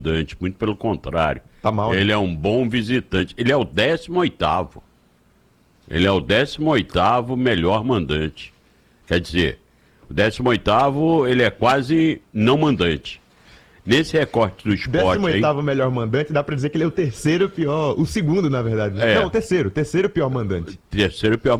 mandante, muito pelo contrário. Tá mal, né? Ele é um bom visitante. Ele é o 18º. Ele é o 18º melhor mandante. Quer dizer, o 18º ele é quase não mandante. Nesse recorte do esporte aí... 18º melhor mandante, dá pra dizer que ele é o terceiro pior... O segundo, na verdade. Né? É. Não, o terceiro pior mandante. Terceiro pior